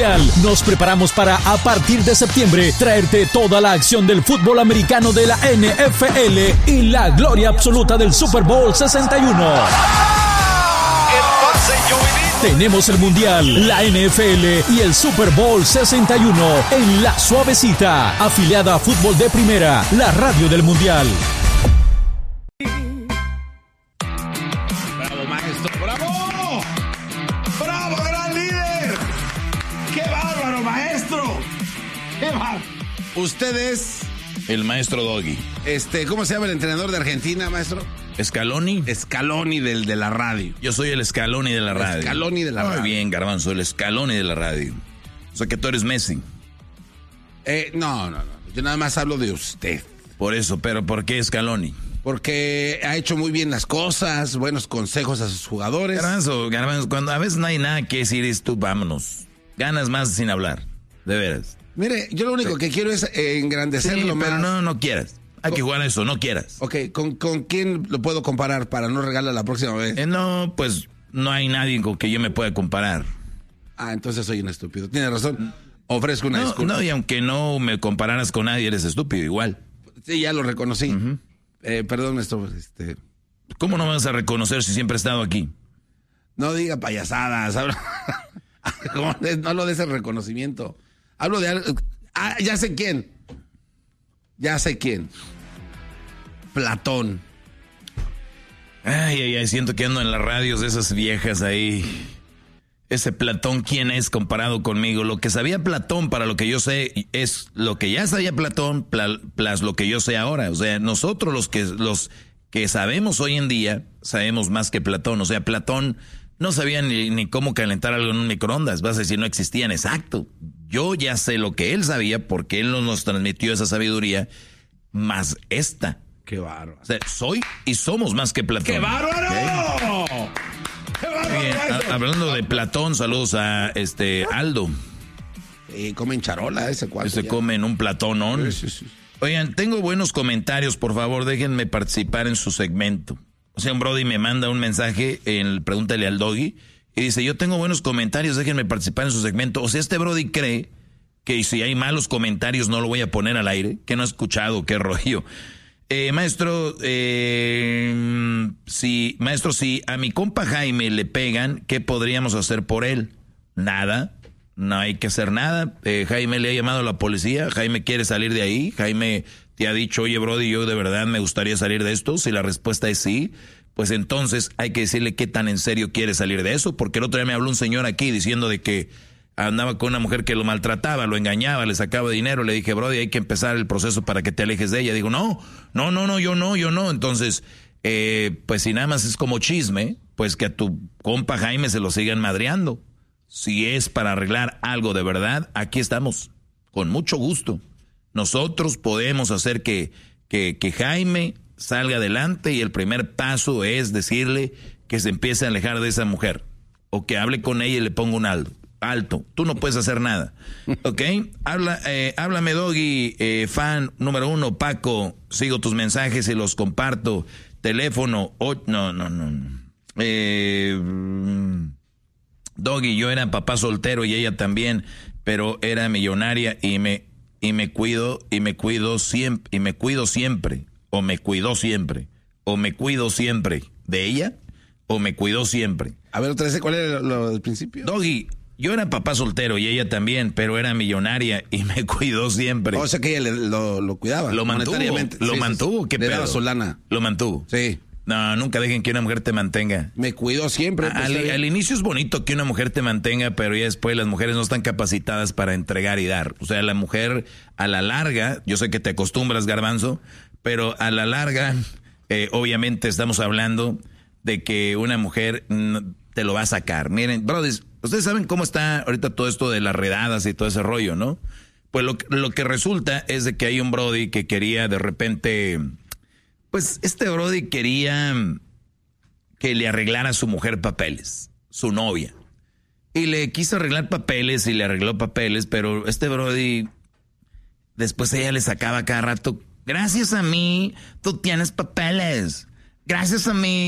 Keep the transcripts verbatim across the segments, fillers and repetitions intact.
Mundial. Nos preparamos para, a partir de septiembre, traerte toda la acción del fútbol americano de la N F L y la gloria absoluta del Super Bowl sesenta y uno. Tenemos el Mundial, la N F L y el Super Bowl sesenta y uno en La Suavecita, afiliada a Fútbol de Primera, la radio del Mundial. ¡Bravo, maestro! ¡Bravo! ¡Bravo, gran líder! ¡Qué bárbaro, maestro! ¡Qué bárbaro! Usted es el maestro Doggy. Este, ¿cómo se llama el entrenador de Argentina, maestro? Scaloni. Scaloni del de la radio. Yo soy el Scaloni de la radio. Scaloni de la radio. Muy bien, Garbanzo, el Scaloni de la radio. O sea que tú eres Messi. Eh, no, no, no. Yo nada más hablo de usted. Por eso, pero ¿por qué Scaloni? Porque ha hecho muy bien las cosas, buenos consejos a sus jugadores. Garbanzo, Garbanzo, cuando a veces no hay nada que decir, es tú, vámonos. Ganas más sin hablar, de veras. Mire, yo lo único sí. que quiero es eh, engrandecerlo sí, más. pero no, no quieras. Hay que jugar a eso, no quieras. Ok, ¿con, ¿con quién lo puedo comparar para no regalar la próxima vez? Eh, no, pues no hay nadie con que yo me pueda comparar. Ah, entonces soy un estúpido. Tienes razón. Ofrezco una no, disculpa. No, y aunque no me compararas con nadie, eres estúpido igual. Sí, ya lo reconocí. Uh-huh. eh, perdón, esto, este... ¿Cómo no me vas a reconocer si siempre he estado aquí? No diga payasadas. Hablo... no hablo de ese reconocimiento. Hablo de algo... Ah, ya sé quién. Ya sé quién. Platón. Ay, ay, ay, siento que ando en las radios de esas viejas ahí. Ese Platón, ¿quién es comparado conmigo? Lo que sabía Platón, para lo que yo sé, es lo que ya sabía Platón, plus lo que yo sé ahora. O sea, nosotros los que, los que sabemos hoy en día, sabemos más que Platón. O sea, Platón no sabía ni, ni cómo calentar algo en un microondas. Vas a decir, no existían, exacto. Yo ya sé lo que él sabía porque él nos transmitió esa sabiduría, más esta. ¡Qué bárbaro! O sea, soy y somos más que Platón. ¡Qué bárbaro! ¿Okay? ¡Qué bárbaro! Bien, a, hablando de Platón, saludos a este Aldo. Eh, comen charola ese cuarto. Se comen un platónón. Sí, sí, sí. Oigan, tengo buenos comentarios, por favor, déjenme participar en su segmento. O sea, un brody me manda un mensaje en Pregúntale al Doggy. Y dice, yo tengo buenos comentarios, déjenme participar en su segmento. O sea, este brody cree que si hay malos comentarios no lo voy a poner al aire, que no ha escuchado, qué rollo. Eh, maestro, eh, si, maestro, si a mi compa Jaime le pegan, ¿qué podríamos hacer por él? Nada, no hay que hacer nada. Eh, Jaime le ha llamado a la policía, Jaime quiere salir de ahí, Jaime te ha dicho, oye brody, yo de verdad me gustaría salir de esto. Si la respuesta es sí, pues entonces hay que decirle qué tan en serio quiere salir de eso, porque el otro día me habló un señor aquí diciendo de que andaba con una mujer que lo maltrataba, lo engañaba, le sacaba dinero. Le dije, brody, hay que empezar el proceso para que te alejes de ella. Digo, no, no, no, no, yo no, yo no. Entonces, eh, pues si nada más es como chisme, pues que a tu compa Jaime se lo sigan madreando. Si es para arreglar algo de verdad, aquí estamos, con mucho gusto. Nosotros podemos hacer que, que, que Jaime salga adelante y el primer paso es decirle que se empiece a alejar de esa mujer o que hable con ella y le ponga un alto. Alto, tú no puedes hacer nada, ¿ok? Habla, eh, háblame Doggy, eh, fan número uno, Paco, sigo tus mensajes y los comparto. Teléfono, oh, no, no, no. Eh, Doggy, yo era papá soltero y ella también, pero era millonaria y me y me cuido y me cuido siempre y me cuido siempre o me cuidó siempre o me cuido siempre de ella o me cuidó siempre. A ver, otra vez, ¿cuál era lo, lo del principio? Doggy, yo era papá soltero y ella también, pero era millonaria y me cuidó siempre. O sea que ella le, lo, lo cuidaba. Lo mantuvo. Lo sí, mantuvo. Sí, ¿Qué le pedo? daba su lana. Lo mantuvo. Sí. No, nunca dejen que una mujer te mantenga. Me cuidó siempre. Pues, al, al inicio es bonito que una mujer te mantenga, pero ya después las mujeres no están capacitadas para entregar y dar. O sea, la mujer a la larga, yo sé que te acostumbras, Garbanzo, pero a la larga, eh, obviamente estamos hablando de que una mujer te lo va a sacar. Miren, brothers, ustedes saben cómo está ahorita todo esto de las redadas y todo ese rollo, ¿no? Pues lo, lo que resulta es de que hay un brody que quería de repente, pues este brody quería que le arreglara a su mujer papeles, su novia. Y le quiso arreglar papeles y le arregló papeles, pero este brody, después ella le sacaba cada rato, gracias a mí, tú tienes papeles. Gracias a mí,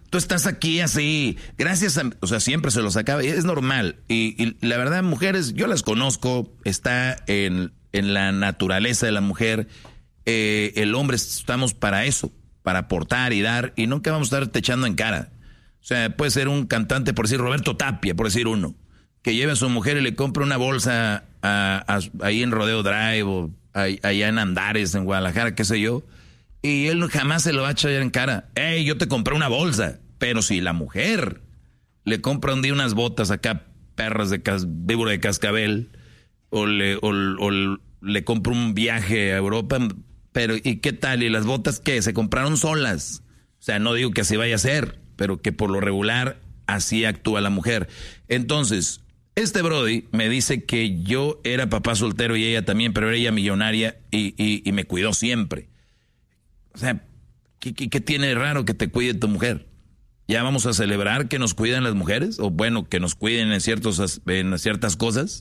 tú estás aquí así, gracias a, o sea, siempre se lo sacaba, es normal. Y, y la verdad, mujeres, yo las conozco, está en, en la naturaleza de la mujer. Eh, el hombre estamos para eso, para aportar y dar, y nunca vamos a estar echando en cara. O sea, puede ser un cantante, por decir Roberto Tapia, por decir uno, que lleve a su mujer y le compre una bolsa a, a, ahí en Rodeo Drive o a, allá en Andares, en Guadalajara, qué sé yo. Y él jamás se lo va a echar en cara. Hey, yo te compré una bolsa. Pero si la mujer le compra un día unas botas acá, perras de cas, víbora de cascabel, o le, o, o le compra un viaje a Europa, pero ¿y qué tal? ¿Y las botas qué? Se compraron solas. O sea, no digo que así vaya a ser, pero que por lo regular así actúa la mujer. Entonces, este brody me dice que yo era papá soltero y ella también, pero era ella millonaria y, y, y me cuidó siempre. O sea, ¿qué, qué, qué tiene de raro que te cuide tu mujer? ¿Ya vamos a celebrar que nos cuiden las mujeres? O bueno, que nos cuiden en, ciertos, en ciertas cosas.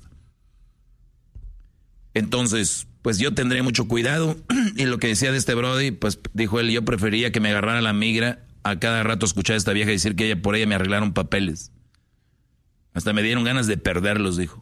Entonces, pues yo tendría mucho cuidado. Y lo que decía de este brody, pues dijo él, yo prefería que me agarrara la migra a cada rato escuchar a esta vieja decir que ella por ella me arreglaron papeles. Hasta me dieron ganas de perderlos, dijo.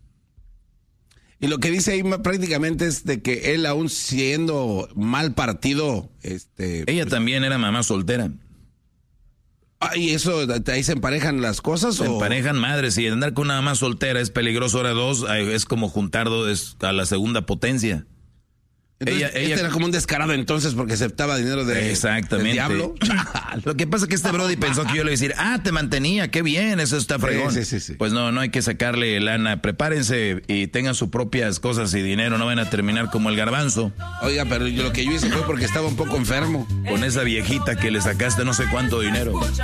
Y lo que dice ahí prácticamente es de que él, aún siendo mal partido, este, ella pues, también era mamá soltera. Ah, ¿y eso, ahí se emparejan las cosas? Se o? emparejan madres, y andar con una mamá soltera es peligroso. Ahora dos, es como juntar dos a la segunda potencia. Entonces, ella, este ella, era como un descarado entonces porque aceptaba dinero de, exactamente. del diablo. Lo que pasa es que este brody pensó que yo le iba a decir, ah, te mantenía, qué bien, eso está fregón. Sí, sí, sí, sí. Pues no, no hay que sacarle lana. Prepárense y tengan sus propias cosas y dinero, no van a terminar como el garbanzo. Oiga, pero yo, lo que yo hice fue porque estaba un poco enfermo. Con esa viejita que le sacaste no sé cuánto dinero.